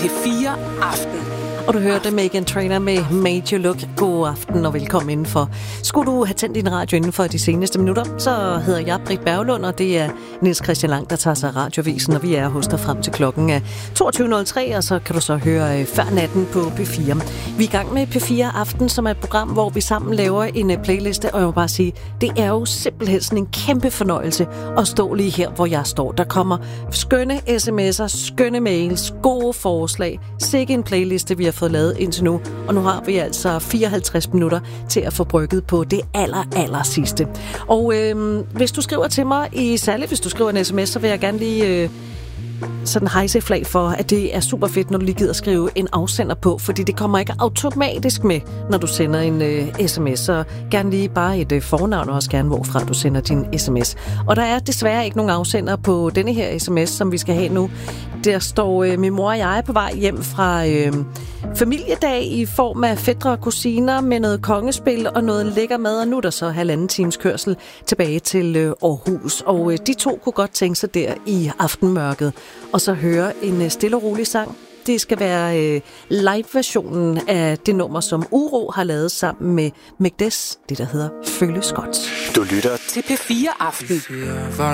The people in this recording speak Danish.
P4 Aften. Og du hørte Meghan Trainor med Major Look. God aften og velkommen indenfor. Skulle du have tændt din radio inden for de seneste minutter, så hedder jeg Britt Berglund, og det er Niels Christian Lang, der tager sig af radiovisen, og vi er hos dig frem til klokken af 22.03, og så kan du så høre før natten på P4. Vi er i gang med P4 Aften, som er et program, hvor vi sammen laver en playliste, og jeg må bare sige, det er jo simpelthen sådan en kæmpe fornøjelse at stå lige her, hvor jeg står. Der kommer skønne sms'er, skønne mails, gode forslag, sikke en playliste, vi har fået lavet indtil nu, og nu har vi altså 54 minutter til at få brygget på det aller sidste. Og hvis du skriver til mig, særligt hvis du skriver en sms, så vil jeg gerne lige sådan hejse flag for, at det er super fedt, når du lige gider skrive en afsender på, fordi det kommer ikke automatisk med, når du sender en sms. Så gerne lige bare et fornavn, og også gerne hvorfra du sender din sms. Og der er desværre ikke nogen afsender på denne her sms, som vi skal have nu. Der står min mor og jeg på vej hjem fra familiedag i form af fætre og kusiner med noget kongespil og noget lækker mad, og nu er der så 1,5 times kørsel tilbage til Aarhus. Og de to kunne godt tænke sig der i aftenmørket og så høre en stille og rolig sang. Det skal være live-versionen af det nummer, som Uro har lavet sammen med Mægdes, det der hedder Føles Godt. Du lytter til P4 Aften.